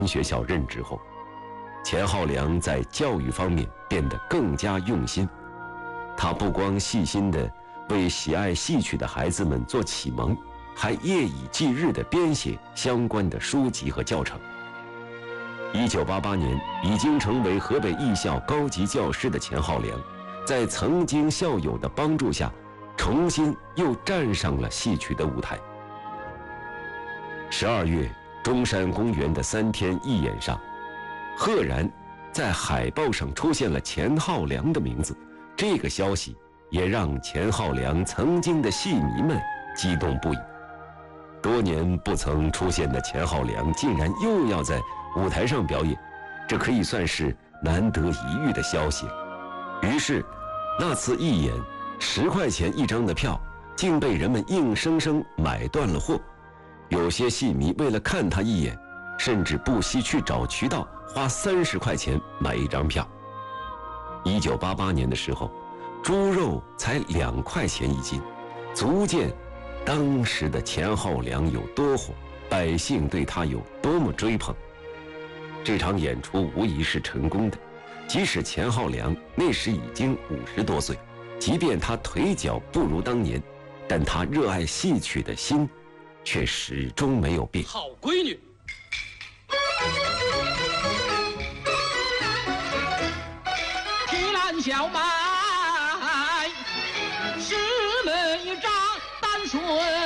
学校任职后，钱浩良在教育方面变得更加用心。他不光细心地为喜爱戏曲的孩子们做启蒙，还夜以继日地编写相关的书籍和教程。1988年，已经成为河北艺校高级教师的钱浩良，在曾经校友的帮助下，重新又站上了戏曲的舞台。12月，中山公园的3天义演上，赫然在海报上出现了钱浩良的名字。这个消息也让钱浩良曾经的戏迷们激动不已。多年不曾出现的钱浩良竟然又要在舞台上表演，这可以算是难得一遇的消息。于是那次义演10块钱一张的票竟被人们硬生生买断了货。有些戏迷为了看他一眼，甚至不惜去找渠道花30块钱买一张票。1988年的时候，猪肉才2块钱一斤，足见当时的钱浩良有多火，百姓对他有多么追捧。这场演出无疑是成功的，即使钱浩良那时已经50多岁，即便他腿脚不如当年，但他热爱戏曲的心却始终没有变。 好闺女，提篮小麦，10枚一张，单纯